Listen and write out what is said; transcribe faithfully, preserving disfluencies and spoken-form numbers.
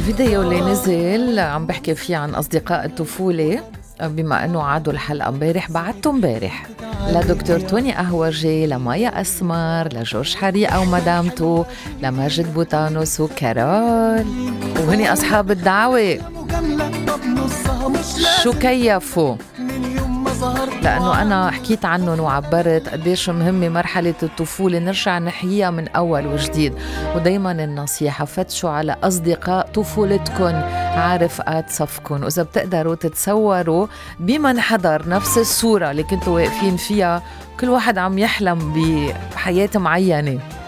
الفيديو اللي نزل عم بحكي فيه عن أصدقاء الطفولة، بما أنه عادوا الحلقة مبارح بعدته مبارح لدكتور توني أهوجي، لمايا أسمر، لجورج حريقة ومدامته، لماجد بوتانوس وكارول، وهني أصحاب الدعوة شو كيفوا، لأنه أنا حكيت عنهم وعبرت قديش مهمة مرحلة الطفولة نرجع نحييها من أول وجديد. ودايما النصيحة فتشوا على أصدقاء طفولتكن، عارفات صفكن، وإذا بتقدروا تتصوروا بمن حضر نفس الصورة اللي كنتوا واقفين فيها، كل واحد عم يحلم بحياة معينة.